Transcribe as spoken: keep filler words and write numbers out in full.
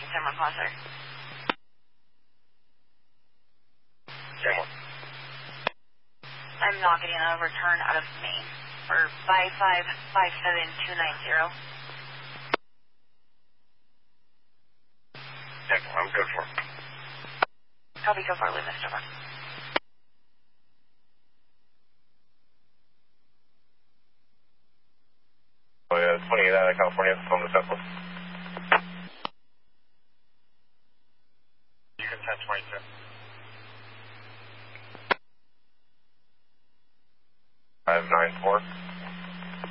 Washington, Monpont. January. I'm not getting a return out of Maine for five five five seven two nine zero. Yeah, I'm good for it. Copy, go for it, Mister Over. Oh, yeah, twenty-eight out of California, phone to Southwest. You can ten twenty-two. five nine four.